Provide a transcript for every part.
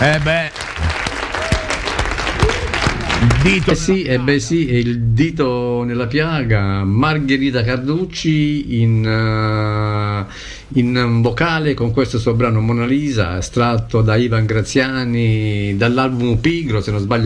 beh. Il dito sì, sì, è il dito nella piaga. Margherita Carducci in vocale con questo suo brano Mona Lisa, estratto da Ivan Graziani dall'album Pigro, se non sbaglio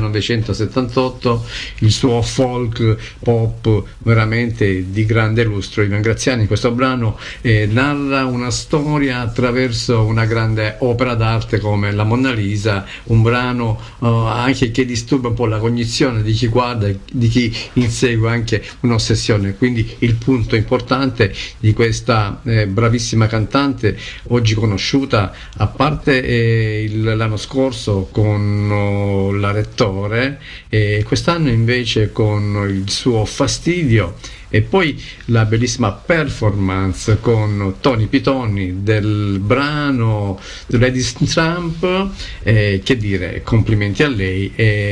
1978, il suo folk pop veramente di grande lustro. Ivan Graziani in questo brano narra una storia attraverso una grande opera d'arte come la Mona Lisa, un brano anche che disturba un po' la cognizione di chi guarda, di chi insegue anche un'ossessione. Quindi il punto importante di questa bravissima cantante, oggi conosciuta a parte l'anno scorso con la Rettore, quest'anno invece con il suo Fastidio, e poi la bellissima performance con Tony Pitoni del brano The Ladies Trump. Che dire, complimenti a lei,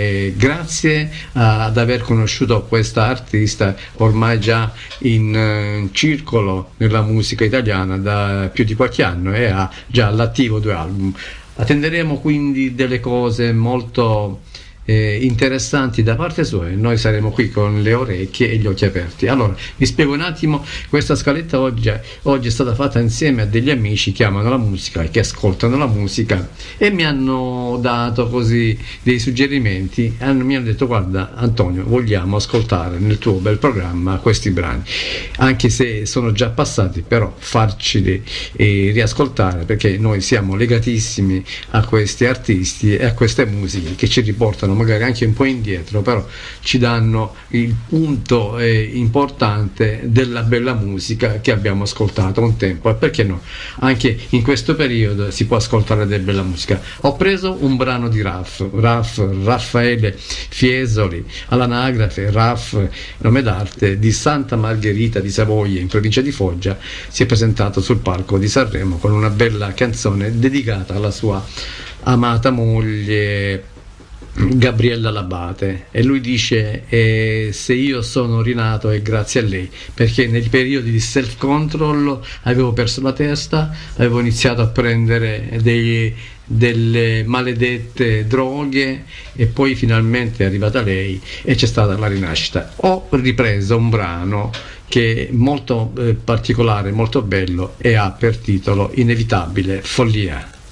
grazie ad aver conosciuto questa artista ormai già in circolo nella musica italiana da più di qualche anno, e ha già all'attivo 2 album. Attenderemo quindi delle cose molto interessanti da parte sua, e noi saremo qui con le orecchie e gli occhi aperti. Allora vi spiego un attimo questa scaletta. Oggi è stata fatta insieme a degli amici che amano la musica e che ascoltano la musica, e mi hanno dato così dei suggerimenti, mi hanno detto: guarda Antonio, vogliamo ascoltare nel tuo bel programma questi brani, anche se sono già passati, però farceli riascoltare, perché noi siamo legatissimi a questi artisti e a queste musiche che ci riportano magari anche un po' indietro, però ci danno il punto importante della bella musica che abbiamo ascoltato un tempo, e perché no, anche in questo periodo si può ascoltare della bella musica. Ho preso un brano di Raffaele Fiesoli, all'anagrafe Raff, nome d'arte di Santa Margherita di Savoia in provincia di Foggia. Si è presentato sul palco di Sanremo con una bella canzone dedicata alla sua amata moglie Gabriella Labate, e lui dice: se io sono rinato è grazie a lei, perché nei periodi di self control avevo perso la testa, avevo iniziato a prendere delle maledette droghe, e poi finalmente è arrivata lei e c'è stata la rinascita. Ho ripreso un brano che è molto particolare, molto bello, e ha per titolo Inevitabile Follia.